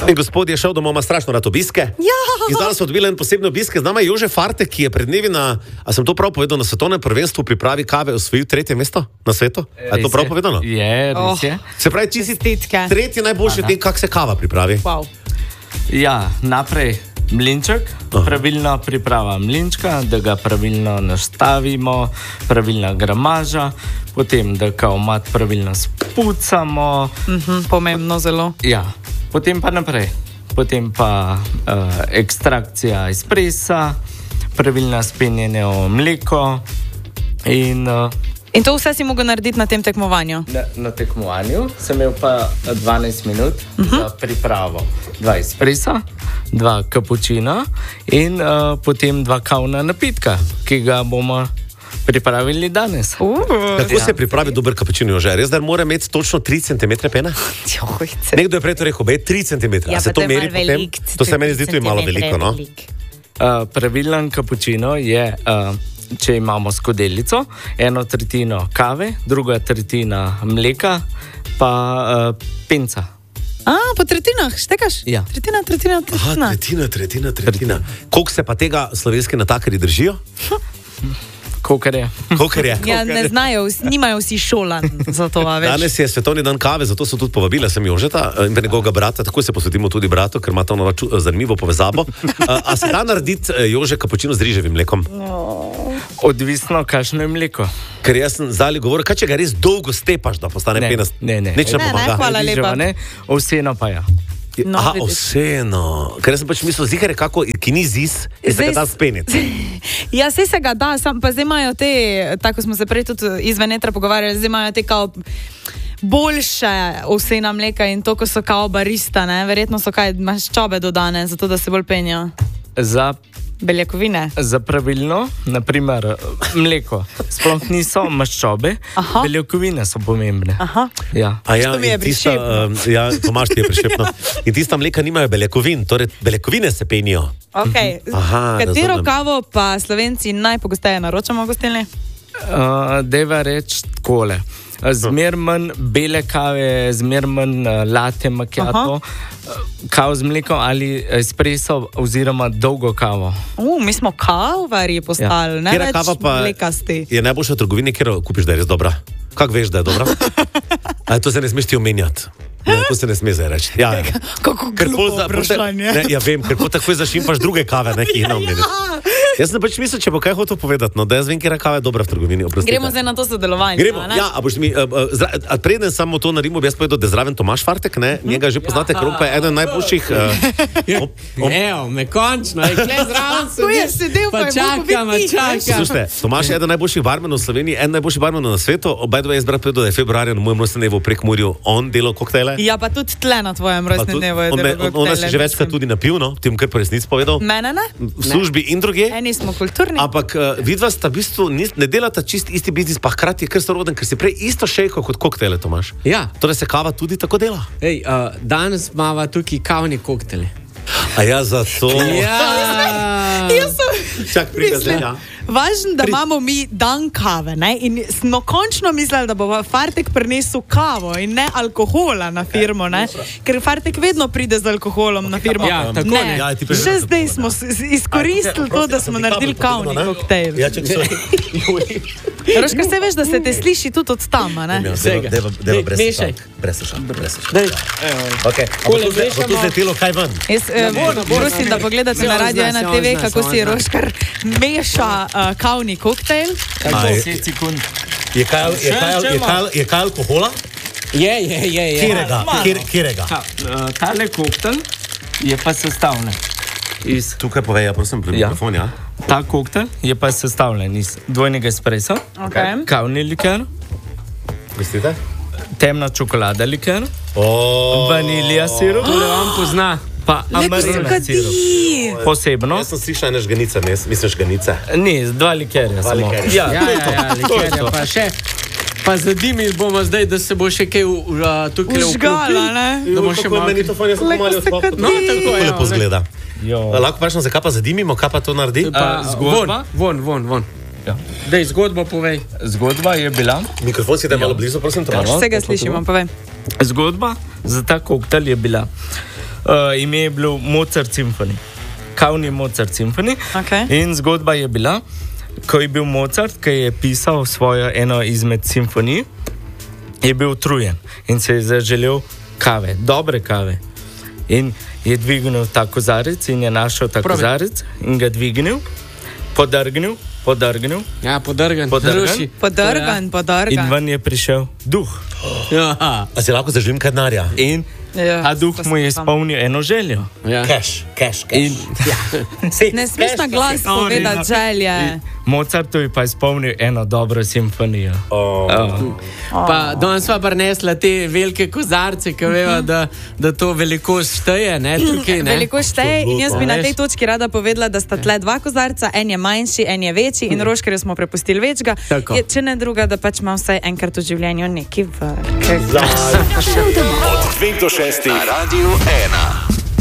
In gospod je šel domov, ima strašno rad obiske. Ja. In zdaj so dobili en posebni obiske. Z nama je Jože Fartek, ki je pred dnevi a sem to prav povedal, na svetovnem prvenstvu pripravi kave osvojil 3. mesto na svetu? A je to prav povedano? Je, res je. Se pravi, ti si tretji najboljši v tem, kako se kava pripravi. Wow. Ja, naprej mlinček, pravilna priprava mlinčka, da ga pravilno nastavimo, pravilna gramaža, potem da kao mat pravilno spucamo. Pomembno zelo. Ja, potem pa naprej. Potem pa ekstrakcija espresa, pravilna spenjenje v mleko in... In to vse si mogel narediti na tem tekmovanju? Na tekmovanju sem imel pa 12 minut za pripravo. 2 espresa, 2 kapučina in potem 2 kavna napitka, ki ga bomo pripravili danes. Kako se pripravi dober kapučino, Jože? Res, da mora imeti točno 3 cm pene? Nekdo je prej to rekel, 3 cm. Ja, se to meri potem? To se meni zdi tudi malo veliko, no? Pravilen kapučino je... Če imamo skodelico, 1/3 kave, 2/3 mleka, pa penca. Po tretjinah, štekaš? Ja. Tretjina. Koliko se pa tega slovenski natakari držijo? Kokarje. Ja, ne znajo, nimajo vsi šolan za to, a več. Danes je svetovni dan kave, zato so tudi povabila sem Jožeta in njegovega brata, tako se posvetimo tudi bratu, ker ima tam zanimivo povezavo. A se da narediti, Jože, kapučino z riževim mlekom? Odvisno, kakšno je mleko. Ker jaz sem zdaj govoril, kaj če ga res dolgo stepaš, da postane penast? Ne. Nič ne pomaga. Hvala lepa. Vseeno pa ja. Vseeno. Ker jaz sem pač mislil, zihar je kako, ki ni zis, je se ga da speniti. Ja, vse se ga da, pa zdaj imajo te, tako smo se prej tudi izven etra pogovarjali, zdaj imajo te kao boljše ovsena mleka in to, ko so kao barista, ne? Verjetno so kaj maščobe dodane, zato da se bolj penjajo. Za beljakovine. Za pravilno, naprimer mleko, sploh niso maščobe, beljakovine so pomembne. Ja. To mi je prišepno. Ja, Tomaž ti je prišepno. In tista mleka nimajo beljakovin, torej beljakovine se penijo. Katero kavo pa Slovenci najpogosteje naročamo v gostilni? Deva reči takole. Zmer manj bele kave, zmer manj latte macchiato, kavo z mlekom ali espresso oziroma dolgo kavo. Mi smo kavarji postali, ne več mlekasti. Je najboljša v trgovini, kjer kupiš, da je res dobra? Kako veš, da je dobra? To se ne smeš ti omenjati. To se ne sme zdaj reči. Kako glupo vprašanje. Ja, vem, ker takoj zašimpaš druge kave, ki jih ne omeniš. Jaz sem pač mislil, če bo kaj hotel povedati, da jaz vem, kjer kava je dobra v trgovini. Gremo zdaj na to sodelovanje. A boš mi, preden samo to naredimo, bi jaz povedal, da je zraven Tomaž Fartek, njega že poznate, ker pa je eden najboljših... Evo, me končno, je kle zraven sedel, pa čakam. Slušajte, Tomaž je eden najboljših barmenov v Sloveniji, eden najboljših barmenov na svetu, obaj je izbral povedal, da je februarja na mojem rojstnem dnevu v Prekmurju on delal koktejle. Ja, pa tudi tle na tvojem rojstnem dnevu je delal koktejle. On nas je že večkrat tudi napil, tem kar pa resnic povedal. Mene ne? V službi in druge. Nismo kulturni. Ampak vidva sta v bistvu ne delata čist isti biznis, pa hkrati je kar soroden, ker si prej isto šejko kot koktejle, Tomaž. Ja. Torej se kava tudi tako dela. Danes imava tukaj kavni koktejli. A ja, zato... Čak, pride zdaj, ja. Važno, da imamo mi dan kave, ne? In smo končno mislili, da bo Fartek prinesel kavo in ne alkohola na firmo, ne? Ker Fartek vedno pride z alkoholom na firmo. Ja, tako ne. Še zdaj smo izkoristili to, da smo naredili kavni koktejl. Ja, čak so... Roška, se veš, da se te sliši tudi od tam, ne? Deva brez slušak. Ok, a bo tu zletelo kaj ven? Prosim, da pogledate na Radio 1 TV, kako si Roškar meša kavni koktejl. 10 sekund. Je kaj alkohola? Je. Kjerega? Tale koktejl je pa sestavljen iz... Tukaj povej, prosim, pri mikrofon, ja. Ta koktejl je pa sestavljen iz dvojnega espressa, kavni liker, temna čokolada liker, vanilija sirup, to vam pozna. Pa amarena sirup. Posebno. Jaz sem slišal ene žganice, mislim žganice. Ne, 2 likerja samo. Ja, likerja pa še. Pa zadimili bomo zdaj, da se bo še kaj tukaj užgala, ne? Da bo še malo... No, tako lepo zgleda. Lahko vprašam, zakaj pa zadimimo, kaj pa to naredi? Zgodba? Von. Dej, zgodbo povej. Zgodba je bila... Mikrofon si da malo blizu, prosim, Tomaž. Vsega slišimo, povej. Zgodba za ta koktejl je bila. ime je bilo Mozart Symphony. Kavni Mozart Symphony. Okay. In zgodba je bila, ko je bil Mozart, ki je pisal svojo eno izmed simfonij, je bil utrujen in se je zaželel kave, dobre kave. In je dvignil ta kozarec in je našel ta kozarec in ga dvignil, podrgnil. Ja, podrgan. Podrgan. Podrgan. In ven je prišel duh. Ja. A si lahko zaželim kaj denarja? In ta duh mu je izpolnil eno željo. Ja. Cash. Ne smeš na glas povedati želje. Mozartu je pa izpolnil eno dobro simfonijo. Pa danes sva prinesla te velike kozarce, ki veva, da to velikost šteje, ne? Tukaj, ne? Veliko šteje in jaz bi na tej točki rada povedala, da sta tle dva kozarca, en je manjši, en je večji in roškerju smo prepustili večga. Če ne druga, da pač ima vsaj enkrat v življenju neki vrh. Od 2 do 6 na Radiu 1.